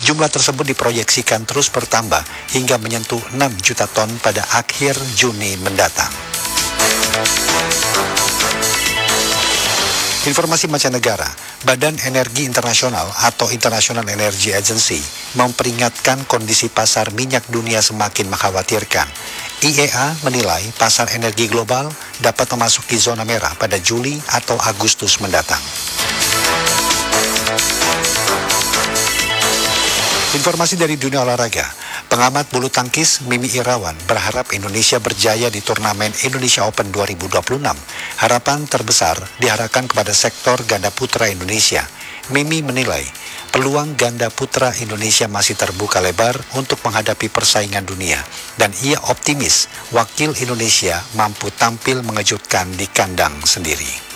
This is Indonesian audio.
Jumlah tersebut diproyeksikan terus bertambah hingga menyentuh 6 juta ton pada akhir Juni mendatang. Informasi mancanegara, Badan Energi Internasional atau International Energy Agency memperingatkan kondisi pasar minyak dunia semakin mengkhawatirkan. IEA menilai pasar energi global dapat memasuki zona merah pada Juli atau Agustus mendatang. Informasi dari dunia olahraga, pengamat bulu tangkis Mimi Irawan berharap Indonesia berjaya di turnamen Indonesia Open 2026. Harapan terbesar diarahkan kepada sektor ganda putra Indonesia. Mimi menilai peluang ganda putra Indonesia masih terbuka lebar untuk menghadapi persaingan dunia, dan ia optimis wakil Indonesia mampu tampil mengejutkan di kandang sendiri.